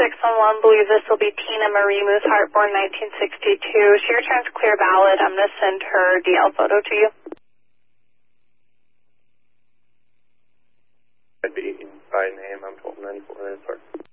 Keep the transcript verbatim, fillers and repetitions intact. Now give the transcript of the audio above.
six one one, believe this will be Tina Marie Mooshart, born nineteen sixty-two. She returns clear valid. I'm going to send her D L photo to you. I'd be by name. I'm twelve ninety-four.